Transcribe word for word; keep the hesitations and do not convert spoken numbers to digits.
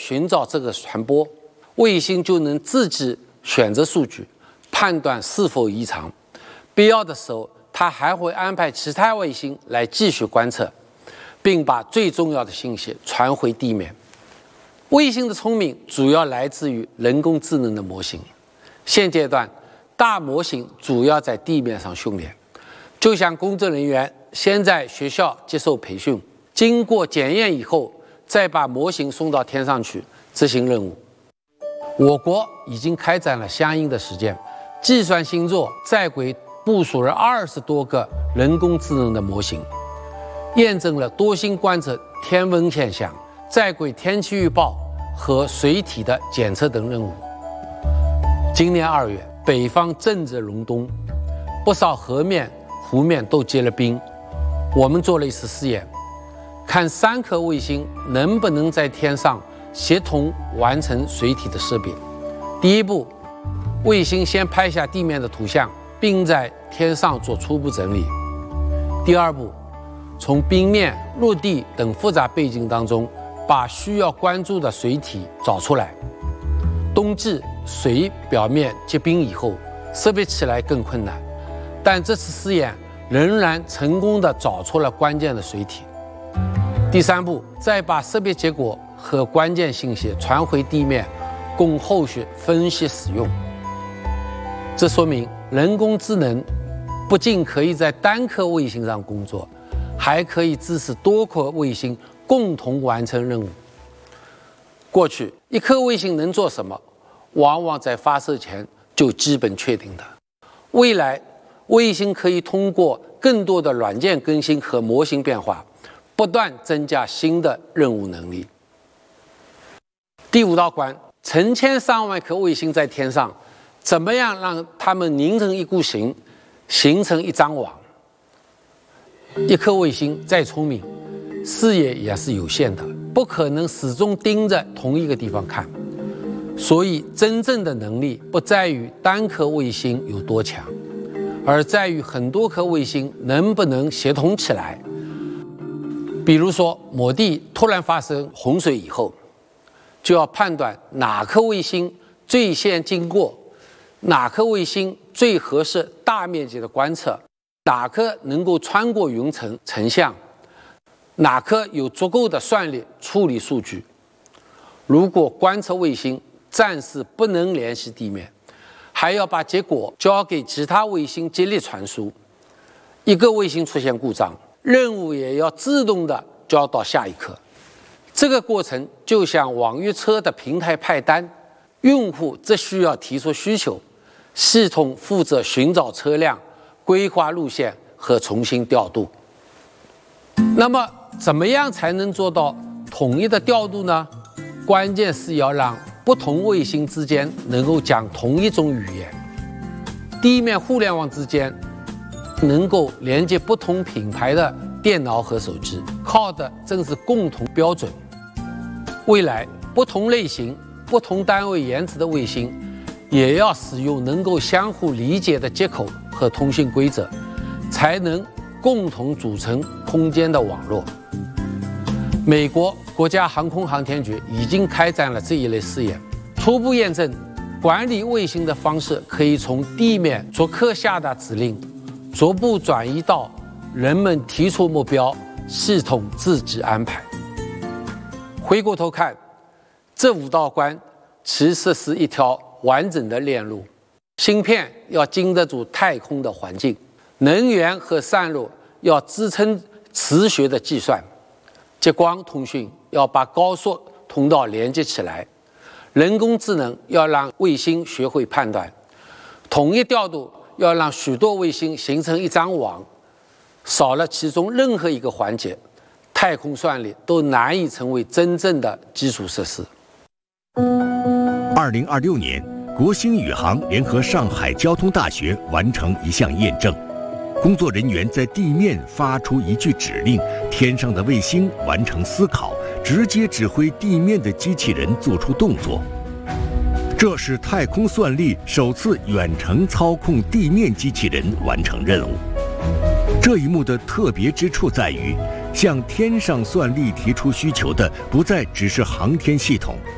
寻找这个传播，卫星就能自己选择数据，判断是否异常。必要的时候，它还会安排其他卫星来继续观测，并把最重要的信息传回地面。卫星的聪明主要来自于人工智能的模型。现阶段，大模型主要在地面上训练，就像工作人员先在学校接受培训，经过检验以后，再把模型送到天上去执行任务。我国已经开展了相应的实践，计算星座在轨部署了二十多个人工智能的模型，验证了多星观测天文现象、在轨天气预报和水体的检测等任务。今年二月，北方正值隆冬，不少河面、湖面都结了冰。我们做了一次试验，看三颗卫星能不能在天上协同完成水体的识别。第一步，卫星先拍下地面的图像，并在天上做初步整理。第二步，从冰面、陆地等复杂背景当中，把需要关注的水体找出来。冬季水表面结冰以后，识别起来更困难，但这次试验仍然成功地找出了关键的水体。第三步，再把识别结果和关键信息传回地面，供后续分析使用。这说明人工智能不仅可以在单颗卫星上工作，还可以支持多颗卫星共同完成任务。过去，一颗卫星能做什么，往往在发射前就基本确定的。未来，卫星可以通过更多的软件更新和模型变化，不断增加新的任务能力。第五道关，成千上万颗卫星在天上，怎么样让它们拧成一股绳，形成一张网？一颗卫星再聪明，视野也是有限的，不可能始终盯着同一个地方看。所以，真正的能力不在于单颗卫星有多强，而在于很多颗卫星能不能协同起来。比如说，某地突然发生洪水以后，就要判断哪颗卫星最先经过，哪颗卫星最合适大面积的观测，哪颗能够穿过云层成像，哪颗有足够的算力处理数据。如果观测卫星暂时不能联系地面，还要把结果交给其他卫星接力传输。一个卫星出现故障，任务也要自动的交到下一颗。这个过程就像网约车的平台派单，用户只需要提出需求，系统负责寻找车辆、规划路线和重新调度。那么，怎么样才能做到统一的调度呢？关键是要让不同卫星之间能够讲同一种语言，地面互联网之间能够连接不同品牌的电脑和手机，靠的正是共同标准。未来，不同类型、不同单位延迟的卫星也要使用能够相互理解的接口和通信规则，才能共同组成空间的网络。美国国家航空航天局已经开展了这一类试验，初步验证管理卫星的方式可以从地面逐颗下达指令，逐步转移到人们提出目标，系统自己安排。回过头看，这五道关其实是一条完整的链路。芯片要经得住太空的环境，能源和散热要支撑磁学的计算，激光通讯要把高速通道连接起来，人工智能要让卫星学会判断，统一调度要让许多卫星形成一张网，少了其中任何一个环节，太空算力都难以成为真正的基础设施。 二零二六年，国星宇航联合上海交通大学完成一项验证，工作人员在地面发出一句指令，天上的卫星完成思考，直接指挥地面的机器人做出动作。这是太空算力首次远程操控地面机器人完成任务。这一幕的特别之处在于，向天上算力提出需求的不再只是航天系统，